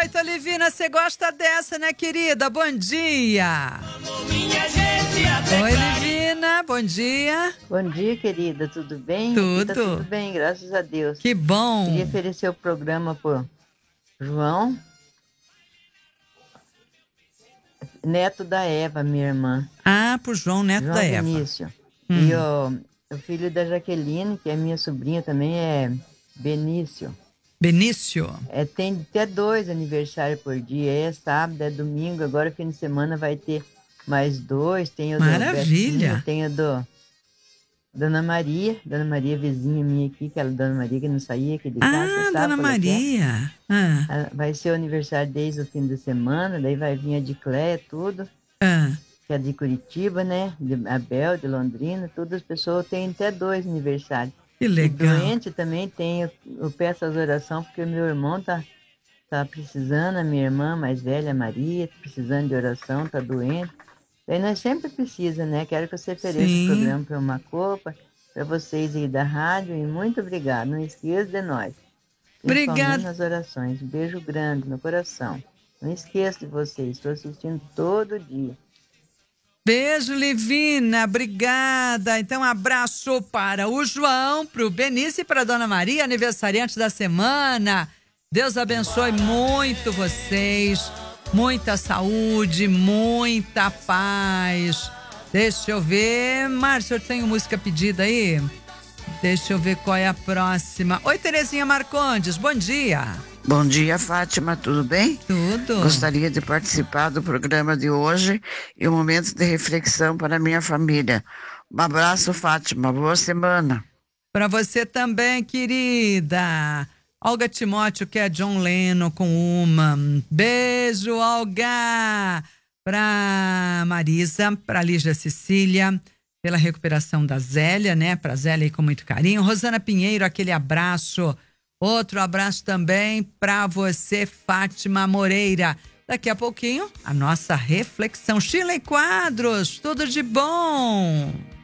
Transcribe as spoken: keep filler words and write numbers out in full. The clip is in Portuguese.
oito, Olivina, você gosta dessa, né, querida? Bom dia. Oi, Olivina, bom dia. Bom dia, querida, tudo bem? Tudo. Aqui tá tudo bem, graças a Deus. Que bom. Queria oferecer o programa pro João, neto da Eva, minha irmã. Ah, pro João, neto João da Eva. Benício. Hum. E o, o filho da Jaqueline, que é minha sobrinha também, é Benício. Benício. É, tem até dois aniversários por dia, é sábado, é domingo, agora fim de semana vai ter mais dois, tem o Maravilha. do Betinho, tem o do Dona Maria, Dona Maria vizinha minha aqui, que ela Dona Maria que não saía aqui de casa, Ah, sabe? Dona Maria. Ah. Ah. Vai ser o aniversário desde o fim de semana, daí vai vir a de Cléia, tudo, Ah. que é de Curitiba, né? De Abel, de Londrina, todas as pessoas têm até dois aniversários. Que legal. E doente também tem, eu, eu peço as orações, porque meu irmão tá, tá precisando, a minha irmã mais velha, a Maria, precisando de oração, tá doente. Daí nós sempre precisa, né? Quero que você ofereça o programa para uma copa, para vocês aí da rádio, e muito obrigado. Não esqueça de nós. Principalmente Obrigada. nas orações. Um beijo grande no coração. Não esqueça de vocês, estou assistindo todo dia. Beijo, Livina, obrigada. Então, um abraço para o João, para o Benício e para a Dona Maria, aniversariante da semana. Deus abençoe muito vocês, muita saúde, muita paz. Deixa eu ver, Márcio, eu tenho música pedida aí? Deixa eu ver qual é a próxima. Oi, Terezinha Marcondes, bom dia. Bom dia, Fátima, tudo bem? Tudo. Gostaria de participar do programa de hoje e um momento de reflexão para a minha família. Um abraço, Fátima, boa semana. Para você também, querida. Olga Timóteo, que é John Lennon com uma. Beijo, Olga. Para Marisa, para Lígia Cecília, pela recuperação da Zélia, né? Para Zélia aí com muito carinho. Rosana Pinheiro, aquele abraço. Outro abraço também para você, Fátima Moreira. Daqui a pouquinho, a nossa reflexão. Sheila Quadros, tudo de bom.